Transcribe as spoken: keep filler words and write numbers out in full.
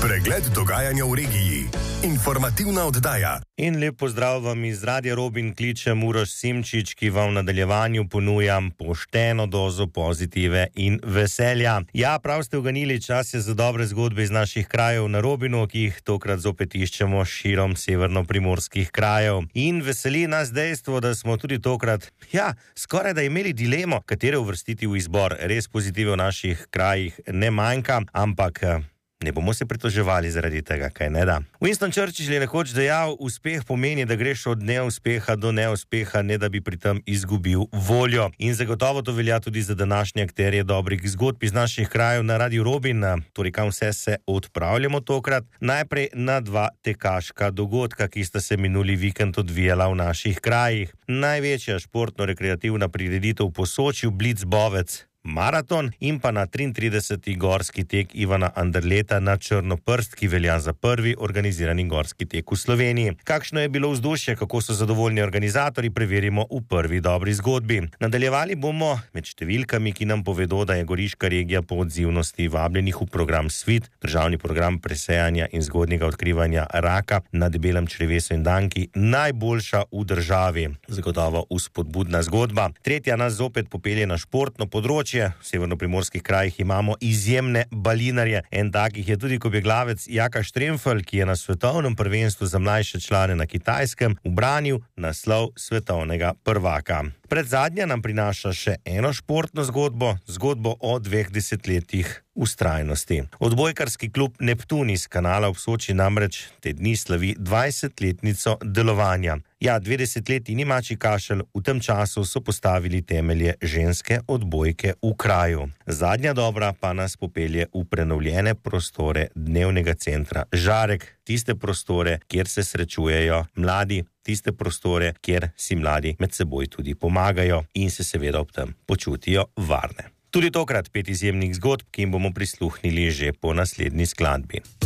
Pregled dogajanja v regiji. Informativna oddaja. In lep pozdrav vam iz Radia Robin, kličem Uroš Simčič, ki vam v nadaljevanju ponujam pošteno dozo pozitive in veselja. Ja, prav ste uganili, čas je za dobre zgodbe iz naših krajev na Robinu, ki jih tokrat zopet iščemo širom severno-primorskih krajev. In veseli nas dejstvo, da smo tudi tokrat, ja, skoraj da imeli dilemo, katere uvrstiti v izbor. Res pozitive v naših krajih ne manjka, ampak ne bomo se pritoževali zaradi tega, kaj ne da. Winston Churchill je nekoč dejal, uspeh pomeni, da greš od neuspeha do neuspeha, ne da bi pri tem izgubil voljo. In zagotovo to velja tudi za današnje akterje dobrih zgodb iz naših krajev na Radiu Robin. Torej, kam vse se odpravljamo tokrat? Najprej na dva tekaška dogodka, ki sta se minuli vikend odvijala v naših krajih. Največja športno-rekreativna prireditev po Sočiju, Blitzbovec maraton, in pa na triintrideseti gorski tek Ivana Anderleta na Črnoprst, ki velja za prvi organizirani gorski tek v Sloveniji. Kakšno je bilo vzdušje, kako so zadovoljni organizatorji, preverimo v prvi dobri zgodbi. Nadaljevali bomo med številkami, ki nam povedo, da je Goriška regija po odzivnosti vabljenih v program SVIT, državni program presejanja in zgodnjega odkrivanja raka na debelem črevesu in danki, najboljša v državi. Zagotovo vzpodbudna zgodba. Tretja nas zopet popelje na športno področje. V severno-primorskih krajih imamo izjemne balinarje. En takih je tudi kobjeglavec Jaka Štremfelj, ki je na svetovnem prvenstvu za mlajše člane na Kitajskem ubranil naslov svetovnega prvaka. Predzadnja nam prinaša še eno športno zgodbo, zgodbo o dveh desetletjih vztrajnosti. Odbojkarski klub Neptun iz Kanala ob Soči namreč te dni slavi dvajsetletnico delovanja. Ja, dve desetletji ni mačji kašelj, v tem času so postavili temelje ženske odbojke v kraju. Zadnja dobra pa nas popelje v prenovljene prostore dnevnega centra Žarek, tiste prostore, kjer se srečujejo mladi, tiste prostore, kjer si mladi med seboj tudi pomagajo in se seveda ob tem počutijo varne. Tudi tokrat pet izjemnih zgodb, ki jim bomo prisluhnili že po naslednji skladbi.